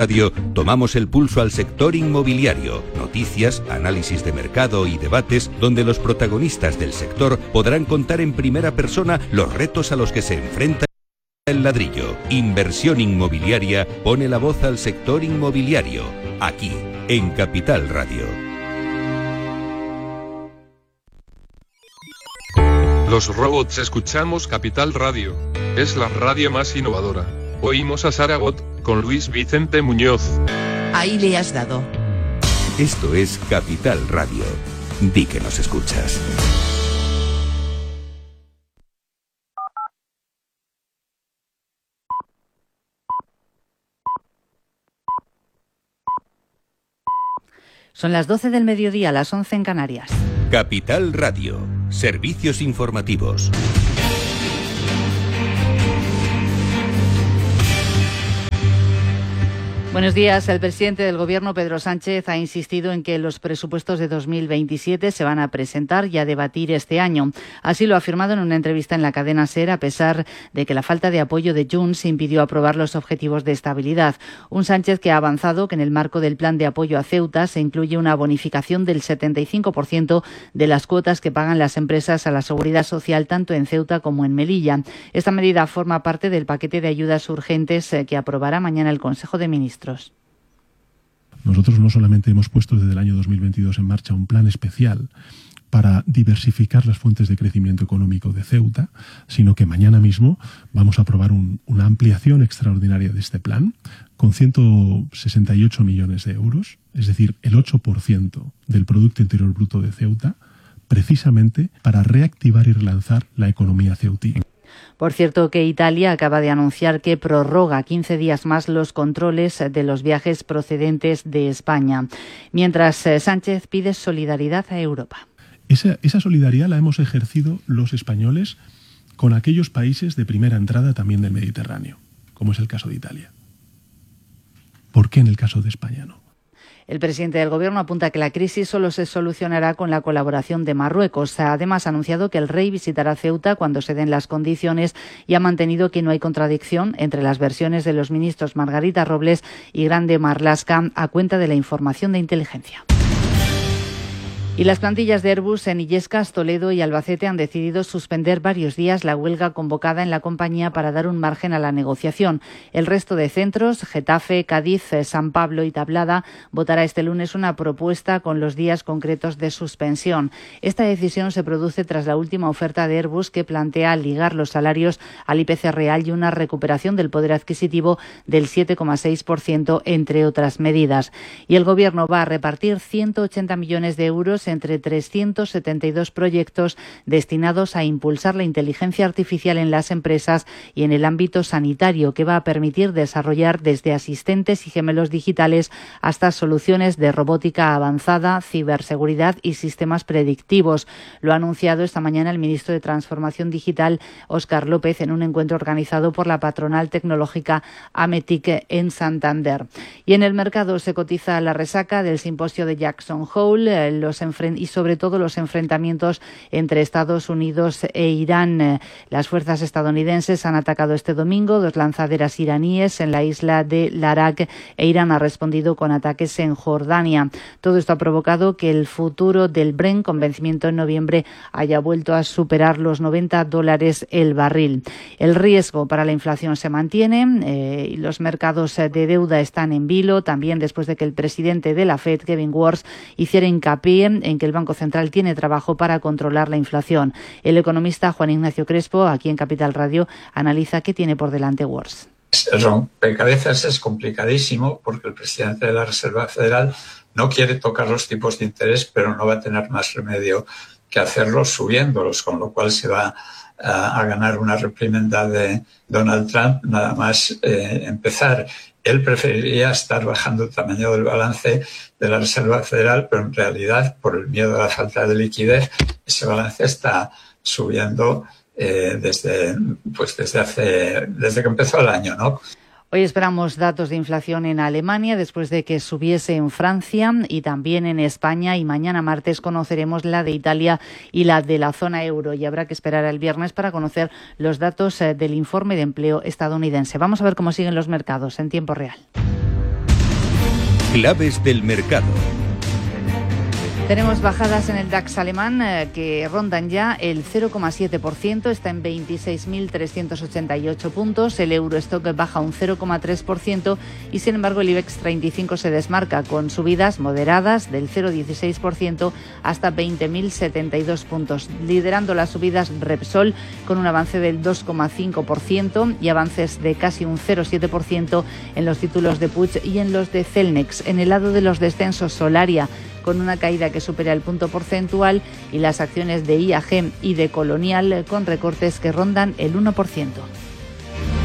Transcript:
Radio tomamos el pulso al sector inmobiliario. Noticias, análisis de mercado y debates donde los protagonistas del sector podrán contar en primera persona los retos a los que se enfrenta el ladrillo. Inversión Inmobiliaria pone la voz al sector inmobiliario. Aquí, en Capital Radio. Los robots escuchamos Capital Radio. Es la radio más innovadora. Oímos a Saragot con Luis Vicente Muñoz. Ahí le has dado. Esto es Capital Radio. Di que nos escuchas. Son las 12 del mediodía, las 11 en Canarias. Capital Radio. Servicios informativos. Buenos días. El presidente del Gobierno, Pedro Sánchez, ha insistido en que los presupuestos de 2027 se van a presentar y a debatir este año. Así lo ha afirmado en una entrevista en la cadena SER, a pesar de que la falta de apoyo de Junts impidió aprobar los objetivos de estabilidad. Un Sánchez que ha avanzado que en el marco del plan de apoyo a Ceuta se incluye una bonificación del 75% de las cuotas que pagan las empresas a la seguridad social tanto en Ceuta como en Melilla. Esta medida forma parte del paquete de ayudas urgentes que aprobará mañana el Consejo de Ministros. Nosotros no solamente hemos puesto desde el año 2022 en marcha un plan especial para diversificar las fuentes de crecimiento económico de Ceuta, sino que mañana mismo vamos a aprobar una ampliación extraordinaria de este plan con 168 millones de euros, es decir, el 8% del Producto Interior Bruto de Ceuta, precisamente para reactivar y relanzar la economía ceutina. Por cierto, que Italia acaba de anunciar que prorroga 15 días más los controles de los viajes procedentes de España, mientras Sánchez pide solidaridad a Europa. Esa solidaridad la hemos ejercido los españoles con aquellos países de primera entrada también del Mediterráneo, como es el caso de Italia. ¿Por qué en el caso de España no? El presidente del Gobierno apunta que la crisis solo se solucionará con la colaboración de Marruecos. Además, ha anunciado que el rey visitará Ceuta cuando se den las condiciones y ha mantenido que no hay contradicción entre las versiones de los ministros Margarita Robles y Grande Marlaska a cuenta de la información de inteligencia. Y las plantillas de Airbus en Illescas, Toledo y Albacete han decidido suspender varios días la huelga convocada en la compañía para dar un margen a la negociación. El resto de centros, Getafe, Cádiz, San Pablo y Tablada, votará este lunes una propuesta con los días concretos de suspensión. Esta decisión se produce tras la última oferta de Airbus, que plantea ligar los salarios al IPC real y una recuperación del poder adquisitivo del 7,6%, entre otras medidas. Y el Gobierno va a repartir 180 millones de euros entre 372 proyectos destinados a impulsar la inteligencia artificial en las empresas y en el ámbito sanitario, que va a permitir desarrollar desde asistentes y gemelos digitales hasta soluciones de robótica avanzada, ciberseguridad y sistemas predictivos. Lo ha anunciado esta mañana el ministro de Transformación Digital, Óscar López, en un encuentro organizado por la patronal tecnológica Ametic en Santander. Y en el mercado se cotiza la resaca del simposio de Jackson Hole, y sobre todo los enfrentamientos entre Estados Unidos e Irán. Las fuerzas estadounidenses han atacado este domingo 2 lanzaderas iraníes en la isla de Larak e Irán ha respondido con ataques en Jordania. Todo esto ha provocado que el futuro del Brent, con vencimiento en noviembre, haya vuelto a superar los $90 el barril. El riesgo para la inflación se mantiene y los mercados de deuda están en vilo, también después de que el presidente de la FED, Kevin Warsh, hiciera hincapié en que el Banco Central tiene trabajo para controlar la inflación. El economista Juan Ignacio Crespo, aquí en Capital Radio, analiza qué tiene por delante Warsh. El rompecabezas es complicadísimo porque el presidente de la Reserva Federal no quiere tocar los tipos de interés, pero no va a tener más remedio que hacerlo subiéndolos, con lo cual se va a ganar una reprimenda de Donald Trump nada más empezar. Él preferiría estar bajando el tamaño del balance de la Reserva Federal, pero en realidad, por el miedo a la falta de liquidez, ese balance está subiendo desde que empezó el año, ¿no? Hoy esperamos datos de inflación en Alemania después de que subiese en Francia y también en España, y mañana martes conoceremos la de Italia y la de la zona euro, y habrá que esperar al viernes para conocer los datos del informe de empleo estadounidense. Vamos a ver cómo siguen los mercados en tiempo real. Claves del mercado. Tenemos bajadas en el DAX alemán que rondan ya el 0,7%, está en 26.388 puntos, el Eurostock baja un 0,3% y sin embargo el IBEX 35 se desmarca con subidas moderadas del 0,16% hasta 20.072 puntos. Liderando las subidas Repsol con un avance del 2,5% y avances de casi un 0,7% en los títulos de Puig y en los de Celnex. En el lado de los descensos, Solaria con una caída que supera el punto porcentual y las acciones de IAG y de Colonial con recortes que rondan el 1%.